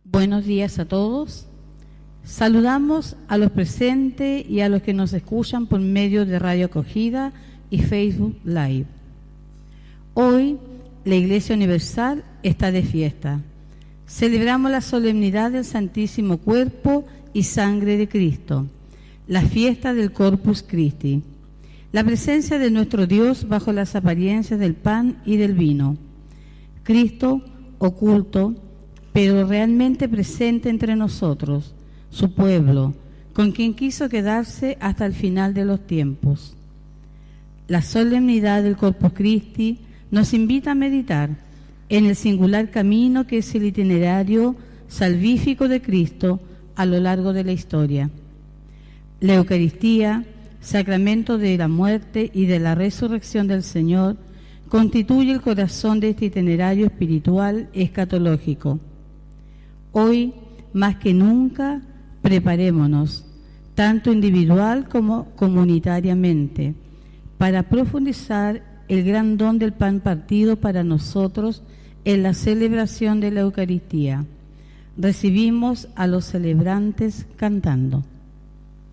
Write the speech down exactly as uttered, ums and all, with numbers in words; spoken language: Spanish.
Buenos días a todos. Saludamos a los presentes y a los que nos escuchan por medio de Radio Acogida y Facebook Live. Hoy la Iglesia Universal está de fiesta. Celebramos la solemnidad del Santísimo Cuerpo y Sangre de Cristo, la fiesta del Corpus Christi, la presencia de nuestro Dios bajo las apariencias del pan y del vino. Cristo oculto, pero realmente presente entre nosotros, su pueblo, con quien quiso quedarse hasta el final de los tiempos. La solemnidad del Corpus Christi nos invita a meditar en el singular camino que es el itinerario salvífico de Cristo a lo largo de la historia. La Eucaristía, sacramento de la muerte y de la resurrección del Señor, constituye el corazón de este itinerario espiritual escatológico. Hoy, más que nunca, preparémonos, tanto individual como comunitariamente, para profundizar el gran don del pan partido para nosotros en la celebración de la Eucaristía. Recibimos a los celebrantes cantando.